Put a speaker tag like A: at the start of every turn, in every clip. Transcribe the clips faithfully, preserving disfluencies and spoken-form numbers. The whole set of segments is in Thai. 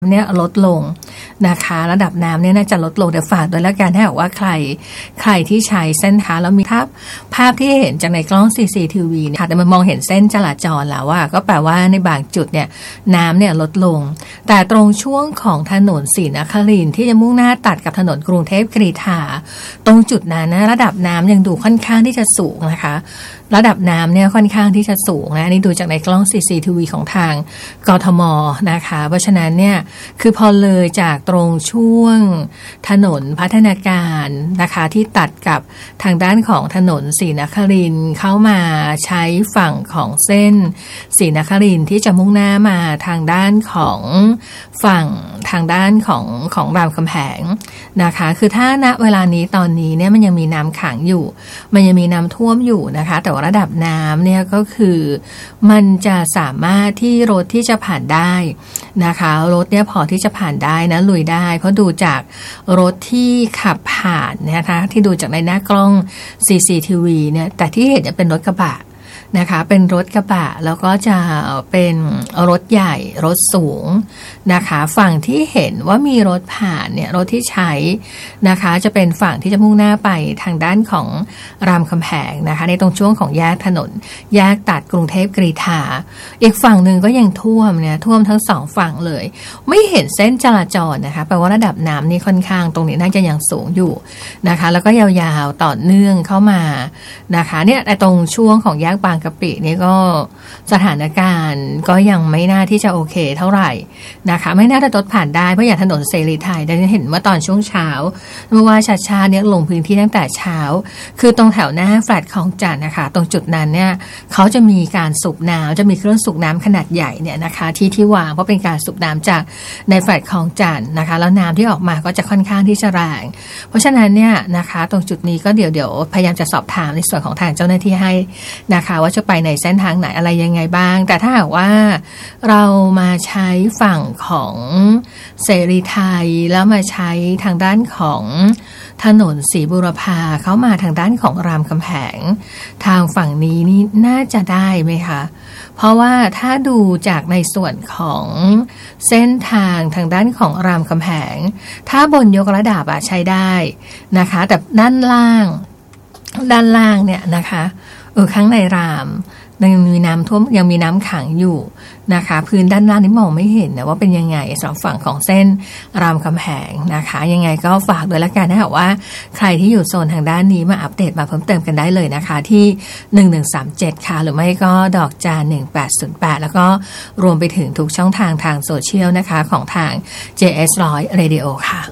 A: เนี่ยลดลงนะคะระดับน้ำเนี่ยน่าจะลดลงแต่ฝากโดยละกันถ้าหากว่าใครใครที่ใช้เส้นทางแล้วมีภาพภาพที่เห็นจากในกล้อง ซี ซี ที วี ค่ะแต่มันมองเห็นเส้นจราจรแล้วว่าก็แปลว่าในบางจุดเนี่ยน้ำเนี่ยลดลงแต่ตรงช่วงของถนนศรีนครินทร์ที่จะมุ่งหน้าตัดกับถนนกรุงเทพกรีฑาตรงจุดนั้นนะระดับน้ำยังดูค่อนข้างที่จะสูงนะคะระดับน้ำเนี่ยค่อนข้างที่จะสูงนะนี่ดูจากในกล้อง ซี ซี ที วี ของทางกทมนะคะเพราะฉะนั้นเนี่ยคือพอเลยจากตรงช่วงถนนพัฒนาการนะคะที่ตัดกับทางด้านของถนนศรีนครินทร์เข้ามาใช้ฝั่งของเส้นศรีนครินทร์ที่จะมุ่งหน้ามาทางด้านของฝั่งทางด้านของของรามคำแหงนะคะคือถ้าณเวลานี้ตอนนี้เนี่ยมันยังมีน้ำขังอยู่มันยังมีน้ำท่วมอยู่นะคะแต่ว่าระดับน้ำเนี่ยก็คือมันจะสามารถที่รถที่จะผ่านได้นะคะรถเนี่ยพอที่จะผ่านได้นะลุยได้เพราะดูจากรถที่ขับผ่านนะคะที่ดูจากในหน้ากล้อง ซี ซี ที วี เนี่ยแต่ที่เห็นจะเป็นรถกระบะนะคะเป็นรถกระบะแล้วก็จะเป็นรถใหญ่รถสูงนะคะฝั่งที่เห็นว่ามีรถผ่านเนี่ยรถที่ใช้นะคะจะเป็นฝั่งที่จะมุ่งหน้าไปทางด้านของรามคำแหงนะคะในตรงช่วงของแยกถนนแยกตัดกรุงเทพกรีฑาอีกฝั่งหนึ่งก็ยังท่วมเนี่ยท่วมทั้งสองฝั่งเลยไม่เห็นเส้นจราจรนะคะแปลว่าระดับน้ำนี่ค่อนข้างตรงนี้น่าจะยังสูงอยู่นะคะแล้วก็ยาวๆต่อเนื่องเข้ามานะคะเนี่ยในตรงช่วงของแยกบางกะปินี่ก็สถานการณ์ก็ยังไม่น่าที่จะโอเคเท่าไหร่นะคะไม่น่าจะรถผ่านได้เพราะอย่างถนนเสรีไทยได้เห็นว่าตอนช่วงเช้าเมื่อว่าชาชาเนี่ยลงพื้นที่ตั้งแต่เช้าคือตรงแถวหน้าแฟลตคลองจันทน์นะคะตรงจุดนั้นเนี่ยเขาจะมีการสูบน้ำจะมีเครื่องสูบน้ำขนาดใหญ่เนี่ยนะคะที่ที่วางเพราะเป็นการสูบน้ำจากในแฟลตคลองจันทน์นะคะแล้วน้ำที่ออกมาก็จะค่อนข้างที่จะแรงเพราะฉะนั้นเนี่ยนะคะตรงจุดนี้ก็เดี๋ยวเดี๋ยวพยายามจะสอบถามในส่วนของทางเจ้าหน้าที่ให้นะคะว่าจะไปในเส้นทางไหนอะไรยังไงบ้างแต่ถ้าหากว่าเรามาใช้ฝั่งของเสรีไทยแล้วมาใช้ทางด้านของถนนศรีบุรพาเข้ามาทางด้านของรามคำแหงทางฝั่งนี้นี่น่าจะได้ไหมคะเพราะว่าถ้าดูจากในส่วนของเส้นทางทางด้านของรามคำแหงถ้าบนยกระดับอะใช้ได้นะคะแต่ด้านล่างด้านล่างเนี่ยนะคะเออข้างในรามยังมีน้ำท่วมยังมีน้ำขังอยู่นะคะพื้นด้านล่างนี่มองไม่เห็นนะว่าเป็นยังไงสองฝั่งของเส้นรามคำแหงนะคะยังไงก็ฝากด้วยละกันนะว่าใครที่อยู่โซนทางด้านนี้มาอัปเดตมาเพิ่มเติมกันได้เลยนะคะที่หนึ่งหนึ่งสามเจ็ดค่ะหรือไม่ก็ดอกจานหนึ่งแปดศูนย์แปดแล้วก็รวมไปถึงทุกช่องทางทางโซเชียลนะคะของทาง เจ เอส หนึ่งร้อย Radio ค่ะ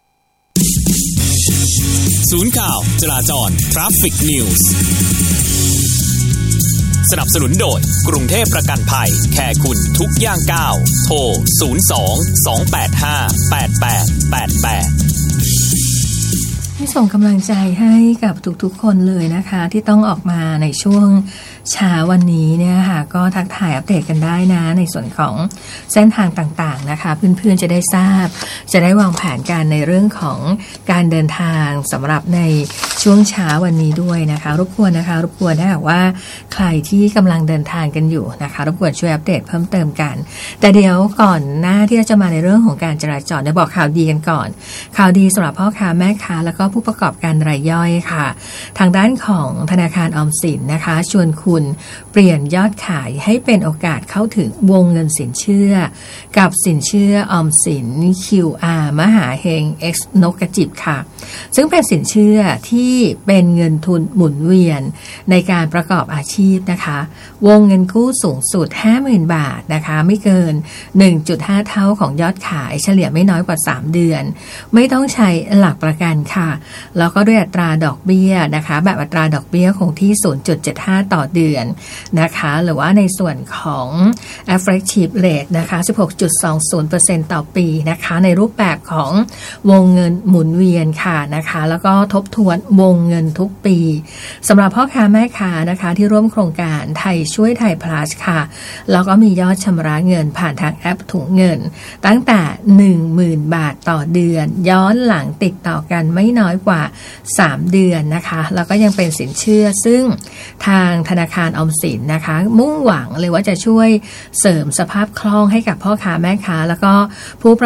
B: ศูนย์ข่าวจราจร Traffic Newsสนับสนุนโดยกรุงเทพประกันภัยแค่คุณทุกย่างก้าวโทรศูนย์ สอง สอง แปด ห้า แปด แปด แปด แปด
A: ให้ส่งกำลังใจให้กับทุกๆคนเลยนะคะที่ต้องออกมาในช่วงเช้าวันนี้เนี่ยค่ะก็ทักทายอัปเดตกันได้นะในส่วนของเส้นทางต่างๆนะคะเพื่อนๆจะได้ทราบจะได้วางแผนการในเรื่องของการเดินทางสำหรับในช่วงเช้าวันนี้ด้วยนะคะรบกวนนะคะรบกวนถ้าหากว่าใครที่กำลังเดินทางกันอยู่นะคะรบกวนช่วยอัปเดตเพิ่มเติมกันแต่เดี๋ยวก่อนหน้าที่จะมาในเรื่องของการจราจรเดี๋ยวบอกข่าวดีกันก่อนข่าวดีสำหรับพ่อค้าแม่ค้าแล้วก็ผู้ประกอบการรายย่อยค่ะทางด้านของธนาคารออมสินนะคะชวนคุณเปลี่ยนยอดขายให้เป็นโอกาสเข้าถึงวงเงินสินเชื่อกับสินเชื่อออมสิน คิว อาร์ มหาเฮง X นกกระจิบค่ะซึ่งเป็นสินเชื่อที่เป็นเงินทุนหมุนเวียนในการประกอบอาชีพนะคะวงเงินกู้สูงสุด ห้าหมื่น บาทนะคะไม่เกิน หนึ่งจุดห้า เท่าของยอดขายเฉลี่ยไม่น้อยกว่าสามเดือนไม่ต้องใช้หลักประกันค่ะแล้วก็ด้วยอัตราดอกเบี้ยนะคะแบบอัตราดอกเบี้ยคงที่ ศูนย์จุดเจ็ดห้า ต่อเดือนนะคะหรือว่าในส่วนของ effective rate นะคะ สิบหกจุดสองศูนย์เปอร์เซ็นต์ ต่อปีนะคะในรูปแบบของวงเงินหมุนเวียนค่ะนะคะแล้วก็ทบทวนวงเงินทุกปีสำหรับพ่อค้าแม่ค้านะคะที่ร่วมโครงการไทยช่วยไทย plus ค่ะแล้วก็มียอดชำระเงินผ่านทางแอปถุงเงินตั้งแต่ หนึ่งหมื่น บาทต่อเดือนย้อนหลังติดต่อกันไม่น้อยกว่าสามเดือนนะคะแล้วก็ยังเป็นสินเชื่อซึ่งทางธนาคารออมสินนะคะมุ่งหวังเลยว่าจะช่วยเสริมสภาพคล่องให้กับพ่อค้าแม่ค้าแล้วก็ผู้